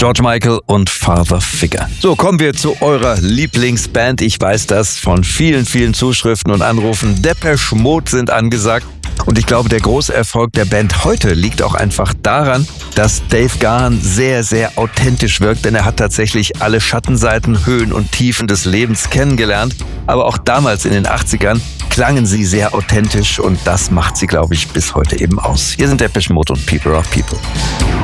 George Michael und Father Figure. So, kommen wir zu eurer Lieblingsband. Ich weiß das von vielen, vielen Zuschriften und Anrufen. Depeche Mode sind angesagt. Und ich glaube, der große Erfolg der Band heute liegt auch einfach daran, dass Dave Gahan sehr, sehr authentisch wirkt, denn er hat tatsächlich alle Schattenseiten, Höhen und Tiefen des Lebens kennengelernt. Aber auch damals in den 80ern klangen sie sehr authentisch und das macht sie, glaube ich, bis heute eben aus. Hier sind Depeche Mode und People are People.